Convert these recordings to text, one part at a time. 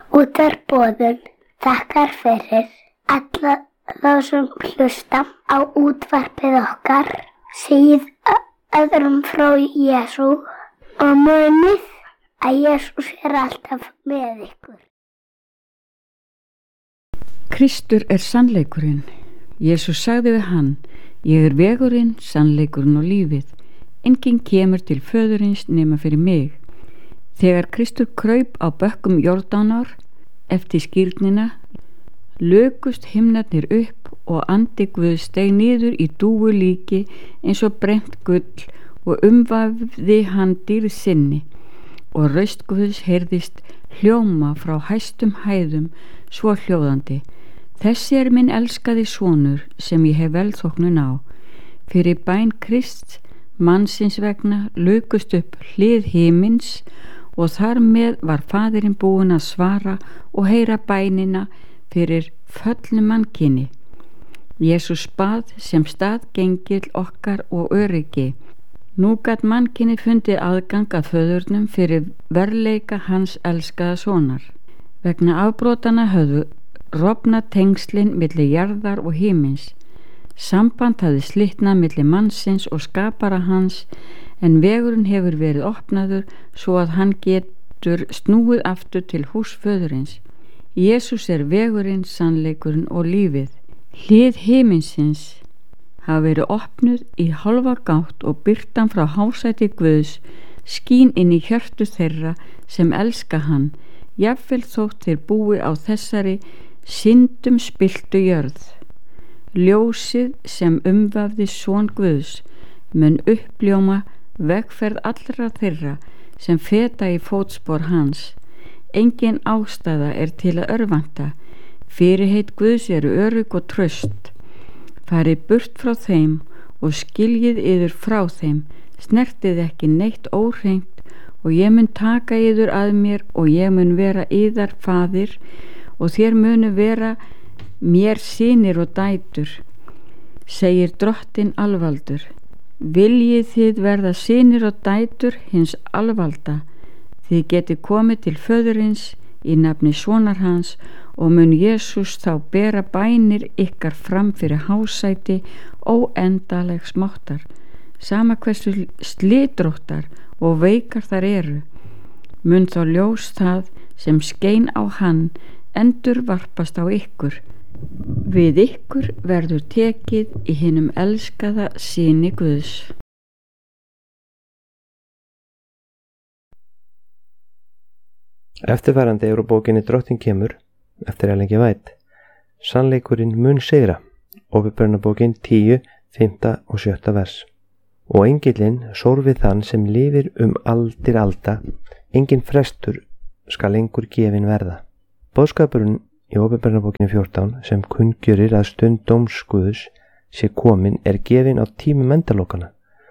Útvarpsboðun þakkar fyrir alla þá sem hlusta á útvarpið okkar, segið öðrum frá Jesú og munið að Jesús alltaf með ykkur. Kristur sannleikurinn. Jesús sagði við hann: Ég vegurinn, sannleikurinn og lífið. Enginn kemur til föðurins nema fyrir mig. Þegar Kristur kraup á bökkum Jórdánar eftir skírnina, lökust himnarnir upp og andi Guðs steig niður í dúfu líki eins og brennt gull og umvafði hann dýrð sinni, og raust Guðs heyrðist hljóma frá hæstum hæðum svo hljóðandi: Þessi minn elskaði sonur sem ég hef velþóknun á. Fyrir bæn Krists mannsins vegna lukust upp hlið himins, og þar með var Faðirinn búinn að svara og heyra bænina fyrir föllnu mannkyni. Jesús bað sem staðgengill okkar og öryggi. Nú gat mannkyni fundið aðgang að föðurnum fyrir verðleika hans elskaða sonar. Vegna afbrotana höfðu rofnað tengslin milli jarðar og himins. Samband hafði slitnað milli mannsins og skapara hans, en vegurinn hefur verið opnaður svo að hann getur snúið aftur til hús föðurins. Jesús vegurinn, sannleikurinn og lífið. Hlið himinsins hafa verið opnuð í hálfa gátt og birtan frá hásæti Guðs skín inn í hjörtu þeirra sem elska hann, jafnvel þótt þeir búi á þessari syndum spilltu jörð. Ljósið sem umvafði son Guðs mun uppljóma vegferð allra þeirra sem feta í fótspor hans. Engin ástæða til að örvænta. Fyrirheit Guðs örugg og traust. Farið burt frá þeim og skiljið yður frá þeim. Snertið ekki neitt óhreint, og ég mun taka yður að mér, og ég mun vera yðar faðir, og þér munu vera mér synir og dætur, segir Drottinn alvaldur. Viljið þið verða synir og dætur hins alvalda, þið getið komið til föðurins í nafni sonar hans, og mun Jesús þá bera bænir ykkar fram fyrir hásæti óendalegs máttar, sama hversu slitróttar og veikar þar eru. Mun þá ljós það sem skein á hann endur varpast á ykkur. Við ykkur verður tekið í hinum elskaða syni Guðs. Eftirfarandi úr bókinni Drottinn kemur eftir Ellen G. White. Sannleikurinn mun sigra. Åpenbararbókin 10, 5. og 7. vers. Og engillinn sór við þann sem lifir aldir alda, engin frestur skal lengur gefin verða. Boðskapurinn í Åpenbararbókinni 14 sem kunngjörir að stund dóms Guðs sé komin gefin á tímum endalokana.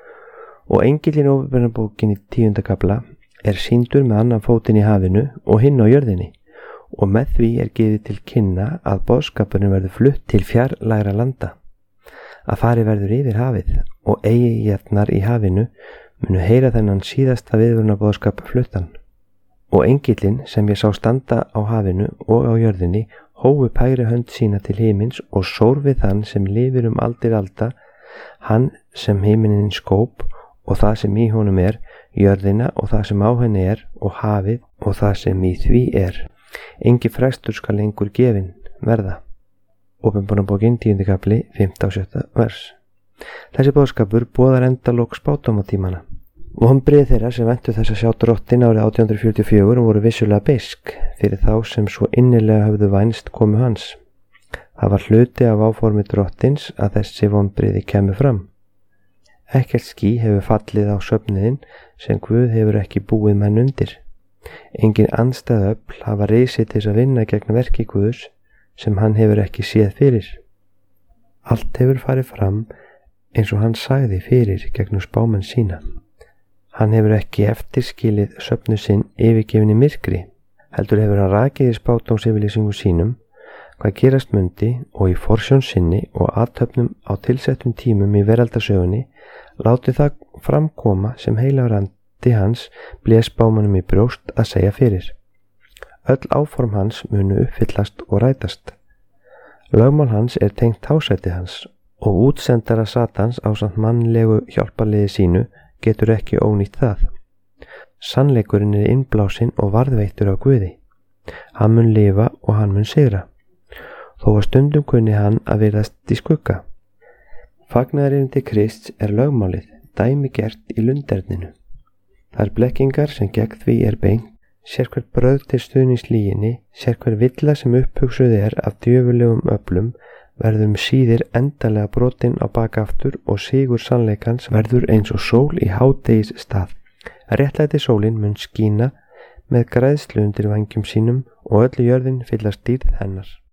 Og engillinn í Åpenbararbókinni 10. kafla sýndur með annan fótinn í hafinu og hinn á jörðinni, og með því gefið til kynna að boðskapurinn verður flutt til fjarlægra landa, að farið verður yfir hafið, og eyjarnar í hafinu munu heyra þennan síðasta viðvörunarboðskap fluttan. Og engillinn sem ég sá standa á hafinu og á jörðinni hóf upp hægri hönd sína til himins og sór við þann sem lifir aldir alda, hann sem himinin skóp og það sem í honum jörðina og það sem á henni og hafið og það sem í því Engi frestur skal lengur gefin verða. Åpenbararbókin 10. kapli 5. og 7. vers. Þessi boðskapur boðar endalok spádómatímana. Vonbrigði þeirra sem ventu þess að sjá Drottinn árið 1844 voru vissulega beisk fyrir þá sem svo innilega höfðu vænst komu hans. Það var hluti af áformi Drottins að þessi vonbrigði kemur fram. Ekkert ský hefur fallið á söfniðinn sem Guð hefur ekki búið menn undir. Engin andstæðöfl hafa risið til að vinna gegn verki Guðs sem hann hefur ekki séð fyrir. Allt hefur farið fram eins og hann sagði fyrir gegnum spámenn sína. Hann hefur ekki eftirskilið söfnu sinn yfirgefin í myrkri, heldur hefur hann rakið í spádómsyfirlýsingu sínum hvað gerast mundi og í forsjón sinni og athöfnum á tilsettum tímum í veraldarsögunni látið það framkoma sem heilagur andi hans blés spámanum í brjóst að segja fyrir. Öll áform hans munu uppfyllast og rætast. Lögmál hans er tengt hásæti hans og útsendara Satans ásamt mannlegu hjálparliði sínu getur ekki ónýtt það. Sannleikurinn er innblásinn og varðveittur af Guði. Hann mun lifa og hann mun sigra. Þó að stundum kunni hann að virðast í skugga. Fagnaðarerindi Krists er lögmálið, dæmigert í lunderninu. Þær blekkingar sem gegn því er beint, sérhver brögð til stuðnings lyginni, sérhver villa sem upphugsuð er af djöfulegum öflum, verður síðir endalega brotin á bakaftur og sigur sannleikans verður eins og sól í hádegis stað. Réttlæti sólin mun skína með græðslu undir vængjum sínum og öllu jörðin fyllast dýrð hennar.